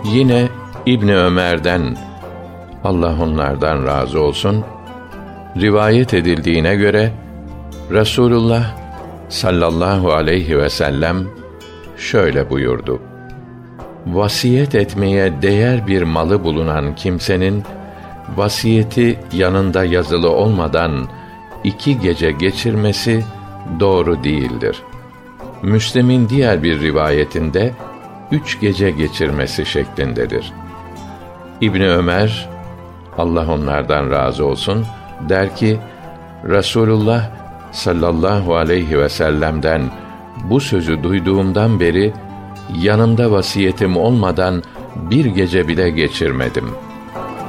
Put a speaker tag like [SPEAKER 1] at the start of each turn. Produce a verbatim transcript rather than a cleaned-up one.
[SPEAKER 1] Yine İbni Ömer'den, Allah onlardan razı olsun, rivayet edildiğine göre Resulullah sallallahu aleyhi ve sellem şöyle buyurdu: Vasiyet etmeye değer bir malı bulunan kimsenin vasiyeti yanında yazılı olmadan iki gece geçirmesi doğru değildir. Müslim'in diğer bir rivayetinde üç gece geçirmesi şeklindedir. İbni Ömer, Allah onlardan razı olsun, der ki, Resulullah sallallahu aleyhi ve sellem'den bu sözü duyduğumdan beri yanımda vasiyetim olmadan bir gece bile geçirmedim.